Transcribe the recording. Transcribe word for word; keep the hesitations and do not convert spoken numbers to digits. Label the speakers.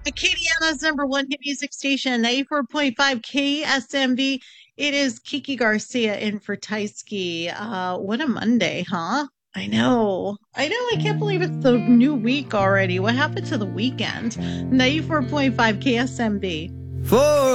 Speaker 1: Acadiana's number one hit music station, ninety-four point five K S M B. It is Kiki Garcia in for Tysky. Uh, what a Monday, huh? I know. I know. I can't believe it's the new week already. What happened to the weekend? ninety-four point five K S M B.
Speaker 2: For